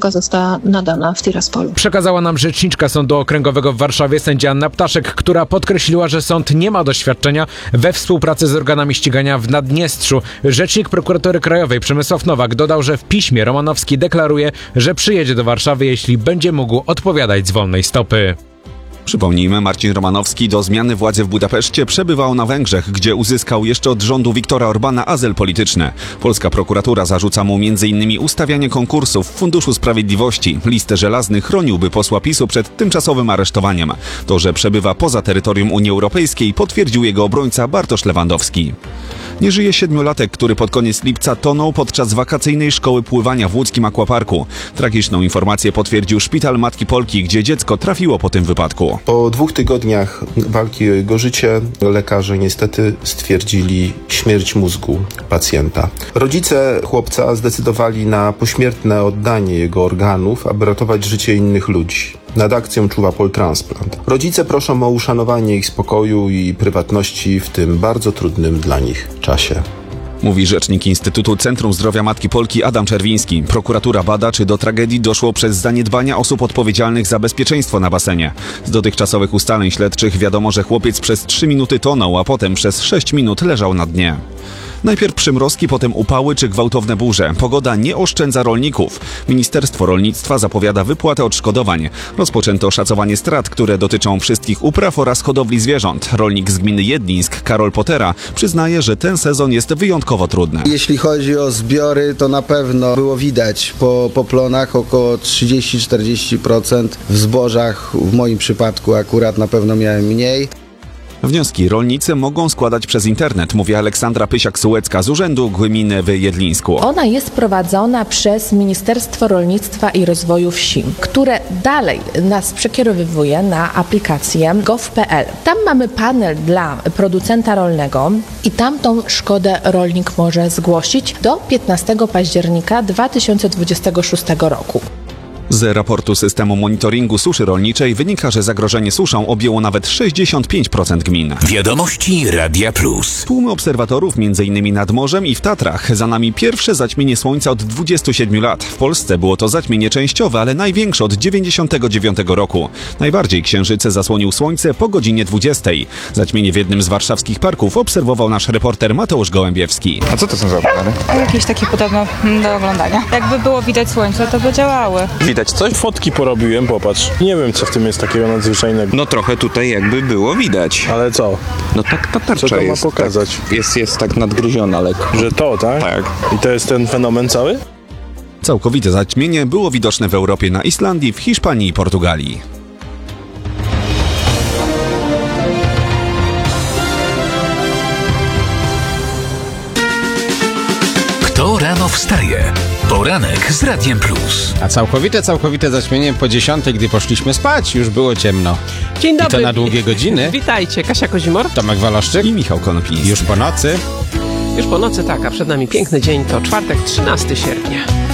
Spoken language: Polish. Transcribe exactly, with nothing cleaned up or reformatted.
wymówka została nadana w Tiraspolu. Przekazała nam rzeczniczka Sądu Okręgowego w Warszawie sędzia Anna Ptaszek, która podkreśliła, że sąd nie ma doświadczenia we współpracy z organami ścigania w Naddniestrzu. Rzecznik Prokuratury Krajowej Przemysław Nowak dodał, że w piśmie Romanowski deklaruje, że przyjedzie do Warszawy, jeśli będzie mógł odpowiadać z wolnej stopy. Przypomnijmy, Marcin Romanowski do zmiany władzy w Budapeszcie przebywał na Węgrzech, gdzie uzyskał jeszcze od rządu Viktora Orbana azyl polityczny. Polska prokuratura zarzuca mu między innymi ustawianie konkursów w Funduszu Sprawiedliwości. Listę Żelazny chroniłby posła PiSu przed tymczasowym aresztowaniem. To, że przebywa poza terytorium Unii Europejskiej, potwierdził jego obrońca Bartosz Lewandowski. Nie żyje siedmiolatek, który pod koniec lipca tonął podczas wakacyjnej szkoły pływania w łódzkim aquaparku. Tragiczną informację potwierdził szpital Matki Polki, gdzie dziecko trafiło po tym wypadku. Po dwóch tygodniach walki o jego życie lekarze niestety stwierdzili śmierć mózgu pacjenta. Rodzice chłopca zdecydowali na pośmiertne oddanie jego organów, aby ratować życie innych ludzi. Nad akcją czuwa Poltransplant. Rodzice proszą o uszanowanie ich spokoju i prywatności w tym bardzo trudnym dla nich czasie. Mówi rzecznik Instytutu Centrum Zdrowia Matki Polki Adam Czerwiński. Prokuratura bada, czy do tragedii doszło przez zaniedbania osób odpowiedzialnych za bezpieczeństwo na basenie. Z dotychczasowych ustaleń śledczych wiadomo, że chłopiec przez trzy minuty tonął, a potem przez sześć minut leżał na dnie. Najpierw przymrozki, potem upały czy gwałtowne burze. Pogoda nie oszczędza rolników. Ministerstwo Rolnictwa zapowiada wypłatę odszkodowań. Rozpoczęto szacowanie strat, które dotyczą wszystkich upraw oraz hodowli zwierząt. Rolnik z gminy Jedlińsk, Karol Potera, przyznaje, że ten sezon jest wyjątkowo trudny. Jeśli chodzi o zbiory, to na pewno było widać po, po plonach około trzydzieści do czterdziestu procent. W zbożach, w moim przypadku akurat na pewno miałem mniej. Wnioski rolnicy mogą składać przez internet, mówi Aleksandra Pysiak-Sułecka z Urzędu Gminy w Jedlińsku. Ona jest prowadzona przez Ministerstwo Rolnictwa i Rozwoju Wsi, które dalej nas przekierowuje na aplikację gov kropka p l. Tam mamy panel dla producenta rolnego i tam tą szkodę rolnik może zgłosić do piętnastego października dwa tysiące dwudziestego szóstego roku. Z raportu systemu monitoringu suszy rolniczej wynika, że zagrożenie suszą objęło nawet sześćdziesiąt pięć procent gmin. Wiadomości Radia Plus. Tłumy obserwatorów m.in. nad morzem i w Tatrach. Za nami pierwsze zaćmienie słońca od dwudziestu siedmiu lat. W Polsce było to zaćmienie częściowe, ale największe od dziewięćdziesiątego dziewiątego roku. Najbardziej księżyce zasłonił słońce po godzinie dwudziestej. Zaćmienie w jednym z warszawskich parków obserwował nasz reporter Mateusz Gołębiewski. A co to są za okulary? Jakieś takie podobno do oglądania. Jakby było widać słońce, to by działały. Widać coś? Fotki porobiłem, popatrz. Nie wiem, co w tym jest takiego nadzwyczajnego. No trochę tutaj jakby było widać. Ale co? No tak ta tarcza co to jest, ma pokazać? Tak, jest, jest tak nadgryziona lekko. Że to, tak? Tak. I to jest ten fenomen cały? Całkowite zaćmienie było widoczne w Europie na Islandii, w Hiszpanii i Portugalii. Kto rano wstaje? Poranek z Radiem Plus. A całkowite, całkowite zaćmienie po dziesiątej, gdy poszliśmy spać, już było ciemno. Dzień dobry. I to na długie godziny. Witajcie, Kasia Kozimor, Tomek Waloszczyk i Michał Konopnicki. Już po nocy. Już po nocy, tak, a przed nami piękny dzień, to czwartek, trzynastego sierpnia.